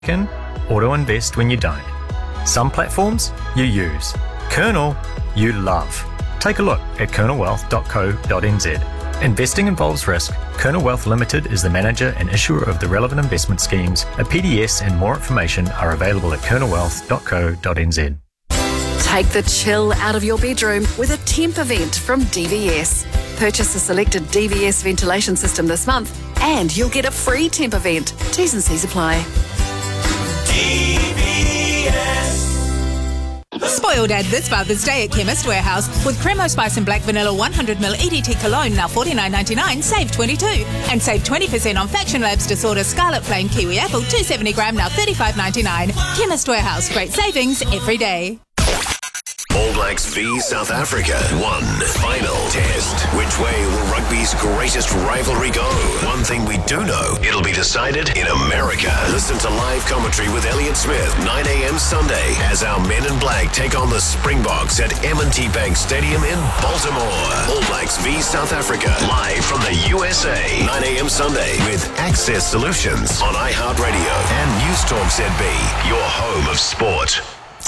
Auto invest when you don't. Some platforms you use. Kernel you love. Take a look at kernelwealth.co.nz. Investing involves risk. Kernel Wealth Limited is the manager and issuer of the relevant investment schemes. A PDS and more information are available at kernelwealth.co.nz. Take the chill out of your bedroom with a temp event from DVS. Purchase a selected DVS ventilation system this month and you'll get a free temp event. T's and C's apply. Spoiled ad this Father's Day at Chemist Warehouse with Cremo Spice and Black Vanilla 100ml EDT Cologne now $49.99, save $22. And save 20% on Faction Labs Disorder Scarlet Flame Kiwi Apple 270g now $35.99. Chemist Warehouse, great savings every day. All Blacks v South Africa. One final test. Which way will rugby's greatest rivalry go? One thing we do know, it'll be decided in America. Listen to live commentary with Elliot Smith, 9 a.m. Sunday, as our men in black take on the Springboks at M&T Bank Stadium in Baltimore. All Blacks v South Africa, live from the USA, 9 a.m. Sunday, with Access Solutions on iHeartRadio and News Talk ZB, your home of sport.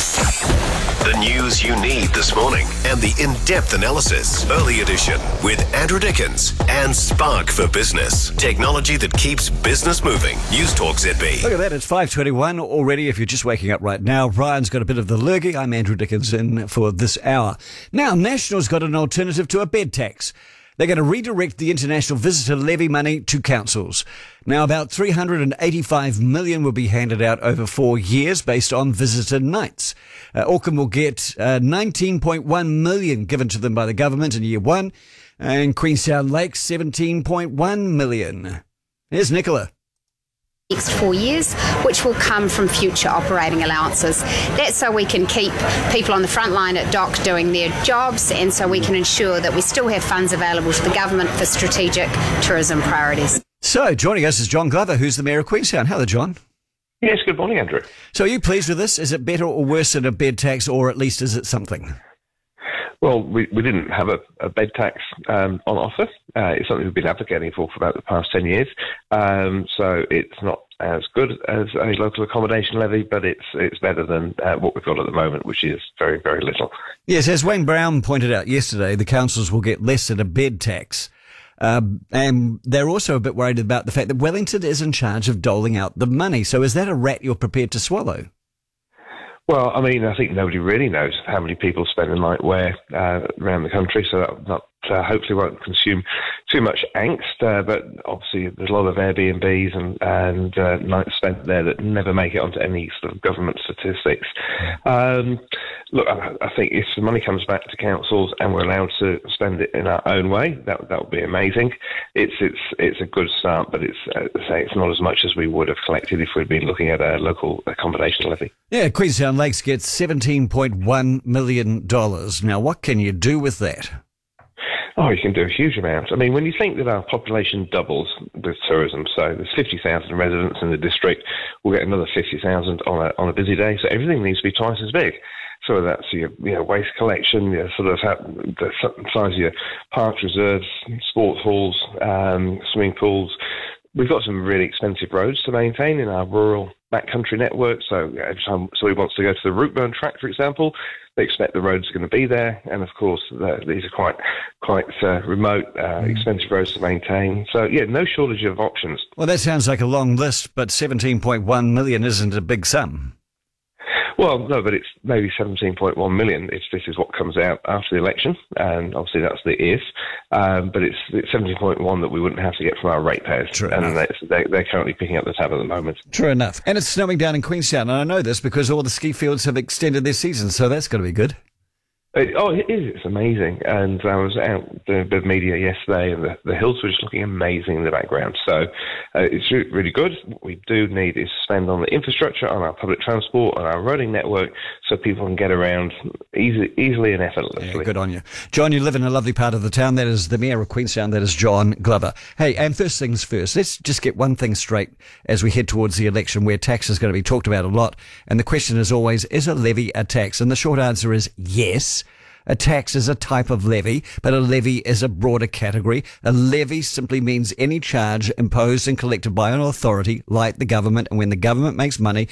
The news you need this morning and the in-depth analysis. Early edition with Andrew Dickens and Spark for Business. Technology that keeps business moving. News Talk ZB. Look at that, it's 5:21 already if you're just waking up right now. Brian's got a bit of the lurgy. I'm Andrew Dickens in for this hour. Now, National's got an alternative to a bed tax. They're going to redirect the international visitor levy money to councils. Now, about $385 million will be handed out over 4 years based on visitor nights. Auckland will get $19.1 million given to them by the government in year one, and Queenstown Lakes $17.1 million. Here's Nicola. Next 4 years, which will come from future operating allowances. That's so we can keep people on the front line at dock doing their jobs, and so we can ensure that we still have funds available to the government for strategic tourism priorities. So, joining us is John Glover, who's the Mayor of Queenstown. Hello, John. Yes, good morning, Andrew. So, are you pleased with this? Is it better or worse than a bed tax, or at least is it something? Well, we didn't have a bed tax on offer. It's something we've been advocating for about the past 10 years. So it's not as good as a local accommodation levy, but it's better than what we've got at the moment, which is very, very little. Yes, as Wayne Brown pointed out yesterday, the councils will get less than a bed tax. And they're also a bit worried about the fact that Wellington is in charge of doling out the money. So is that a rat you're prepared to swallow? Well, I mean, I think nobody really knows how many people spend a night where around the country, so that hopefully won't consume too much angst. But obviously, there's a lot of Airbnbs and nights spent there that never make it onto any sort of government statistics. Look, I think if the money comes back to councils and we're allowed to spend it in our own way, that would be amazing. It's a good start, but it's not as much as we would have collected if we'd been looking at a local accommodation levy. Yeah, Queenstown Lakes gets $17.1 million. Now, what can you do with that? Oh, you can do a huge amount. I mean, when you think that our population doubles with tourism, so there's 50,000 residents in the district, we'll get another 50,000 on a busy day, so everything needs to be twice as big. So that's your waste collection, your sort of the size of your parks, reserves, sports halls, swimming pools. We've got some really expensive roads to maintain in our rural backcountry network. So every time somebody wants to go to the Routeburn track, for example, they expect the roads are going to be there. And of course, these are quite remote, expensive roads to maintain. So yeah, no shortage of options. Well, that sounds like a long list, but 17.1 million isn't a big sum. Well, no, but it's maybe 17.1 million if this is what comes out after the election, and obviously that's the if. But it's 17.1 that we wouldn't have to get from our ratepayers, and they're currently picking up the tab at the moment. True enough. And it's snowing down in Queenstown, and I know this because all the ski fields have extended their season, so that's got to be good. It is. It's amazing. And I was out doing a bit of media yesterday, and the hills were just looking amazing in the background. So it's really good. What we do need is spend on the infrastructure, on our public transport, on our roading network, so people can get around easily and effortlessly. Yeah, good on you. John, you live in a lovely part of the town. That is the Mayor of Queenstown. That is John Glover. Hey, and first things first, let's just get one thing straight as we head towards the election, where tax is going to be talked about a lot. And the question is always, is a levy a tax? And the short answer is yes. A tax is a type of levy, but a levy is a broader category. A levy simply means any charge imposed and collected by an authority like the government, and when the government makes money,